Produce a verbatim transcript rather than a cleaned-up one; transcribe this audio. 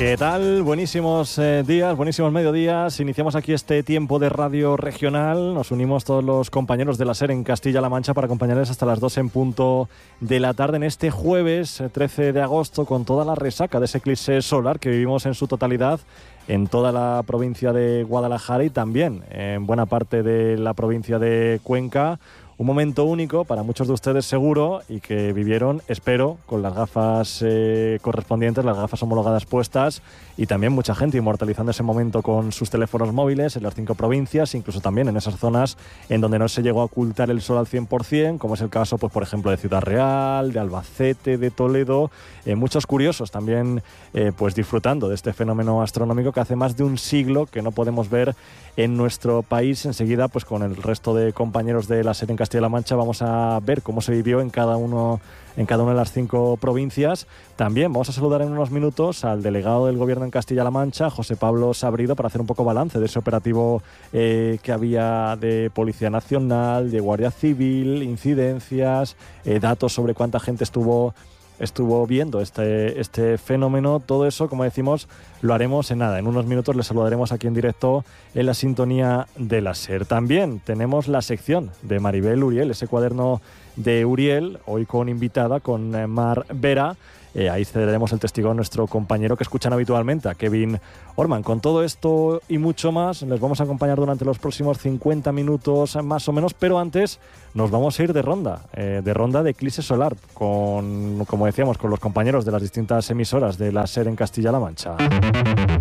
¿Qué tal? Buenísimos eh, días, buenísimos mediodías. Iniciamos aquí este tiempo de radio regional. Nos unimos todos los compañeros de la SER en Castilla-La Mancha para acompañarles hasta las dos en punto de la tarde en este jueves trece de agosto, con toda la resaca de ese eclipse solar que vivimos en su totalidad en toda la provincia de Guadalajara y también en buena parte de la provincia de Cuenca. Un momento único para muchos de ustedes seguro, y que vivieron, espero, con las gafas eh, correspondientes, las gafas homologadas puestas, y también mucha gente inmortalizando ese momento con sus teléfonos móviles en las cinco provincias, incluso también en esas zonas en donde no se llegó a ocultar el sol al cien por ciento, como es el caso, pues por ejemplo, de Ciudad Real, de Albacete, de Toledo. Eh, muchos curiosos también eh, pues disfrutando de este fenómeno astronómico que hace más de un siglo que no podemos ver en nuestro país. Enseguida, pues con el resto de compañeros de la SER en Castilla-La Mancha, vamos a ver cómo se vivió en cada uno en cada una de las cinco provincias. También vamos a saludar en unos minutos al delegado del Gobierno en Castilla-La Mancha, José Pablo Sabrido, para hacer un poco balance de ese operativo eh, que había de Policía Nacional, de Guardia Civil, incidencias, eh, datos sobre cuánta gente estuvo estuvo viendo este, este fenómeno. Todo eso, como decimos, lo haremos en nada. En unos minutos les saludaremos aquí en directo en la sintonía de la SER. También tenemos la sección de Maribel Uriel, ese cuaderno de Uriel, hoy con invitada, con Mar Vera. Eh, ahí cederemos el testigo a nuestro compañero que escuchan habitualmente, a Kevin Orman. Con todo esto y mucho más, les vamos a acompañar durante los próximos cincuenta minutos más o menos, pero antes nos vamos a ir de ronda, eh, de ronda de eclipse solar, con, como decíamos, con los compañeros de las distintas emisoras de la SER en Castilla-La Mancha.